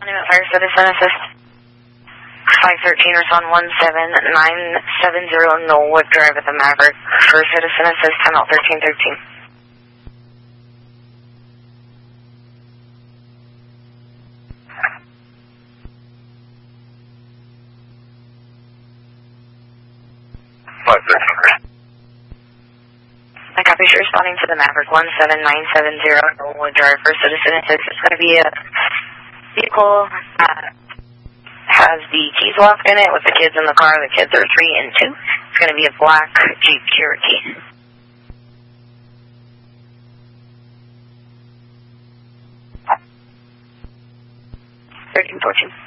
Fire Citizen Assist 513, respond 17970 Knollwood Drive at the Maverick. First Citizen Assist, time out 1313. I copy you responding to the Maverick 17970 Knollwood Drive. First Citizen Assist. It's going to be a vehicle that has the keys locked in it with the kids in the car. The kids are 3 and 2. It's going to be a black Jeep Cherokee. 1314.